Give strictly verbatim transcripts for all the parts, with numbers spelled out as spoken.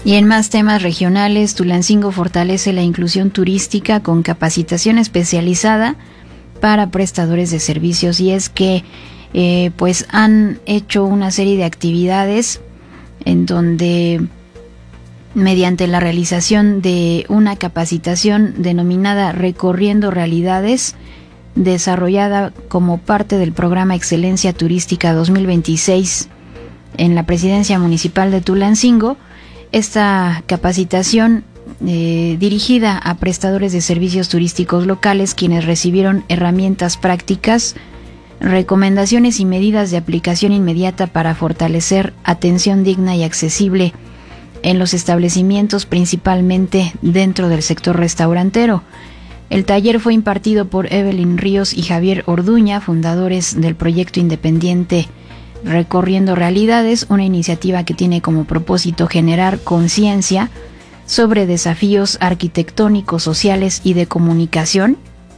Y en más temas regionales, Tulancingo fortalece la inclusión turística con capacitación especializada para prestadores de servicios, y es que eh, pues han hecho una serie de actividades en donde, mediante la realización de una capacitación denominada Recorriendo Realidades, desarrollada como parte del programa Excelencia Turística dos mil veintiséis en la Presidencia Municipal de Tulancingo, esta capacitación eh, dirigida a prestadores de servicios turísticos locales, quienes recibieron herramientas prácticas, recomendaciones y medidas de aplicación inmediata para fortalecer atención digna y accesible en los establecimientos, principalmente dentro del sector restaurantero. El taller fue impartido por Evelyn Ríos y Javier Orduña, fundadores del proyecto independiente Recorriendo Realidades, una iniciativa que tiene como propósito generar conciencia sobre desafíos arquitectónicos, sociales y de comunicación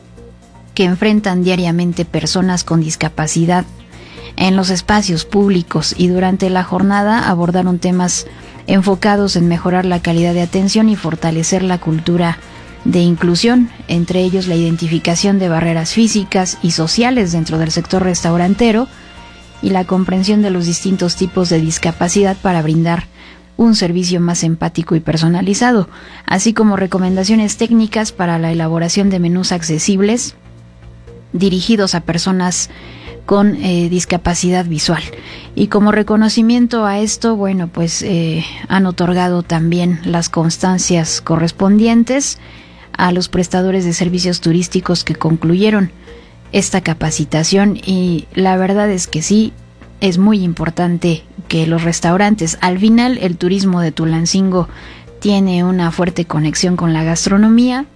que enfrentan diariamente personas con discapacidad en los espacios públicos, y durante la jornada abordaron temas enfocados en mejorar la calidad de atención y fortalecer la cultura de inclusión, entre ellos la identificación de barreras físicas y sociales dentro del sector restaurantero y la comprensión de los distintos tipos de discapacidad para brindar un servicio más empático y personalizado, así como recomendaciones técnicas para la elaboración de menús accesibles dirigidos a personas con eh, discapacidad visual. Y como reconocimiento a esto, bueno, pues eh, han otorgado también las constancias correspondientes a los prestadores de servicios turísticos que concluyeron esta capacitación, y la verdad es que sí, es muy importante que los restaurantes, al final el turismo de Tulancingo tiene una fuerte conexión con la gastronomía,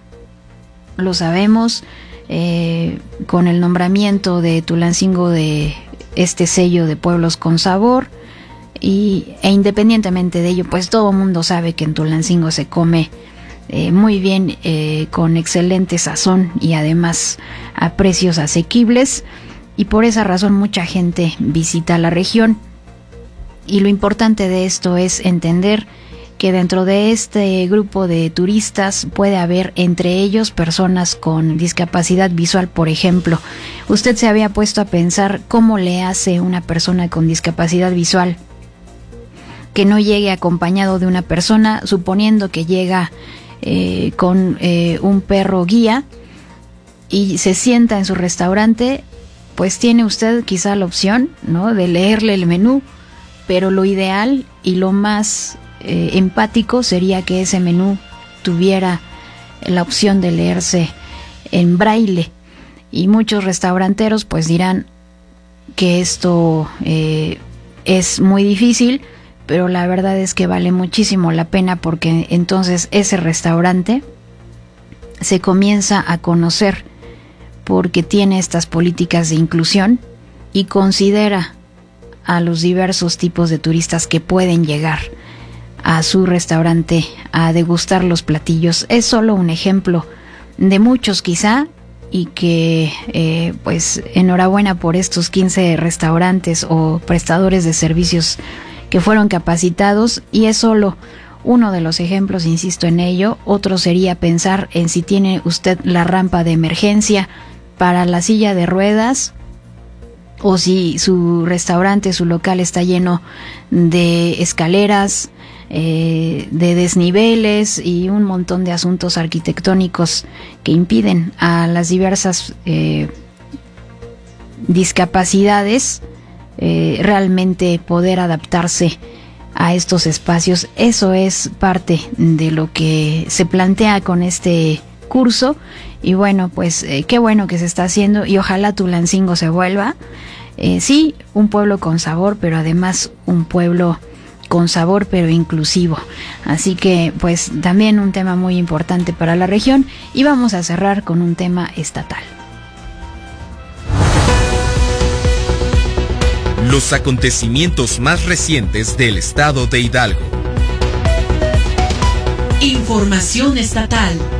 lo sabemos, eh, con el nombramiento de Tulancingo de este sello de pueblos con sabor, y, e independientemente de ello, pues todo el mundo sabe que en Tulancingo se come Eh, muy bien, eh, con excelente sazón y además a precios asequibles, y por esa razón mucha gente visita la región. Y lo importante de esto es entender que dentro de este grupo de turistas puede haber entre ellos personas con discapacidad visual, por ejemplo. ¿Usted se había puesto a pensar cómo le hace una persona con discapacidad visual que no llegue acompañado de una persona, suponiendo que llega Eh, con eh, un perro guía y se sienta en su restaurante? Pues tiene usted quizá la opción, ¿no?, de leerle el menú, pero lo ideal y lo más eh, empático sería que ese menú tuviera la opción de leerse en braille, y muchos restauranteros pues dirán que esto eh, es muy difícil, pero la verdad es que vale muchísimo la pena, porque entonces ese restaurante se comienza a conocer porque tiene estas políticas de inclusión y considera a los diversos tipos de turistas que pueden llegar a su restaurante a degustar los platillos. Es solo un ejemplo de muchos quizá, y que eh, pues enhorabuena por estos quince restaurantes o prestadores de servicios que fueron capacitados, y es solo uno de los ejemplos, insisto en ello. Otro sería pensar en si tiene usted la rampa de emergencia para la silla de ruedas, o si su restaurante, su local está lleno de escaleras, eh, de desniveles y un montón de asuntos arquitectónicos que impiden a las diversas eh, discapacidades Eh, realmente poder adaptarse a estos espacios. Eso es parte de lo que se plantea con este curso, y bueno, pues eh, qué bueno que se está haciendo, y ojalá Tulancingo se vuelva eh, sí, un pueblo con sabor, pero además un pueblo con sabor pero inclusivo. Así que pues también un tema muy importante para la región, y vamos a cerrar con un tema estatal. Los acontecimientos más recientes del estado de Hidalgo. Información estatal.